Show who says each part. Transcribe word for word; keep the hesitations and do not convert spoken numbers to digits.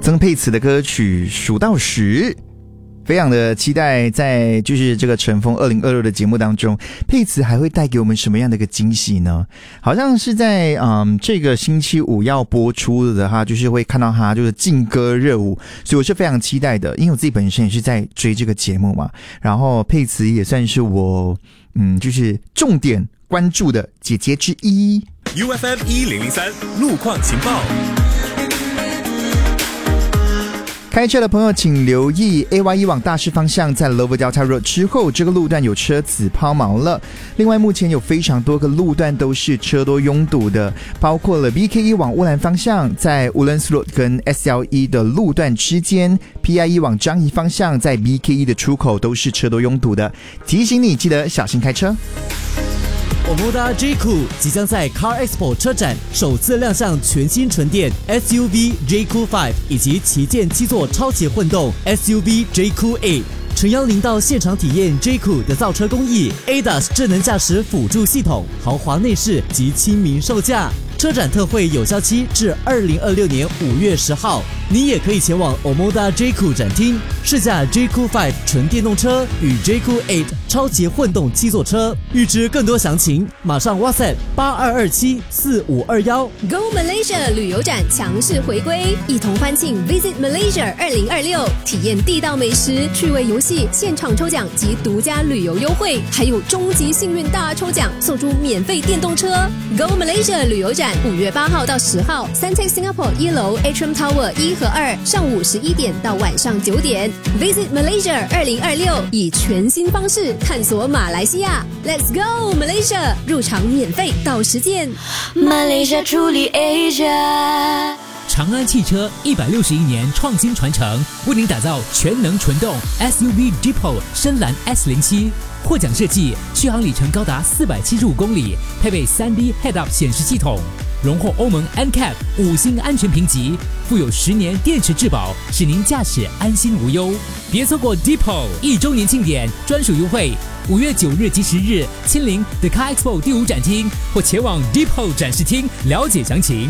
Speaker 1: 曾沛慈的歌曲数到十，非常的期待在就是这个乘风二零二六的节目当中，沛慈还会带给我们什么样的一个惊喜呢？好像是在嗯这个星期五要播出的哈，就是会看到他就是劲歌热舞，所以我是非常期待的，因为我自己本身也是在追这个节目嘛，然后沛慈也算是我嗯就是重点关注的姐姐之一。
Speaker 2: U F M 一零零三路况情报。
Speaker 1: 开车的朋友请留意 A Y 一往大势方向在 Lower Delta Road 之后，这个路段有车子抛锚了。另外目前有非常多个路段都是车多拥堵的，包括了 B K 一往乌兰方向在 Woodlands Road 跟 S L E 的路段之间， P I 一往樟宜方向在 B K 一的出口都是车多拥堵的，提醒你记得小心开车。
Speaker 3: Omoda J C O 即将在 Car Expo 车展首次亮相全新纯电 S U V J C O 五以及旗舰七座超级混动 S U V J C O 八，诚邀您到现场体验 J C O 的造车工艺 A D A S 智能驾驶辅助系统、豪华内饰及亲民售价。车展特惠有效期至二零二六年五月十号，你也可以前往 Omoda J C O 展厅试驾 J C O 五纯电动车与 J C O 八超级混动七座车。预知更多详情，马上 WhatsApp 八二二七四五二一。
Speaker 4: Go Malaysia 旅游展强势回归，一同欢庆 Visit Malaysia 二零二六，体验地道美食、趣味游戏、现场抽奖及独家旅游优惠，还有终极幸运大抽奖，送出免费电动车。Go Malaysia 旅游展五月八号到十号 Suntec Singapore 一楼 Atrium Tower 一和二，上午十一点到晚上九点。Visit Malaysia 二零二六，以全新方式探索马来西亚。Let's go Malaysia， 入场免费到实践。
Speaker 5: Malaysia truly Asia。
Speaker 6: 长安汽车一百六十一年创新传承，为您打造全能纯动 S U V Jeepo 深蓝 S 零七， 获奖设计，续航里程高达四百七十五公里，配备 三 D Head-Up 显示系统，荣获欧盟 N C A P 五星安全评级，附有十年电池质保，使您驾驶安心无忧。别错过 Jeepo 一周年庆典专属优惠，五月九日及十日亲临 The Car Expo 第五展厅，或前往 Jeepo 展示厅了解详情。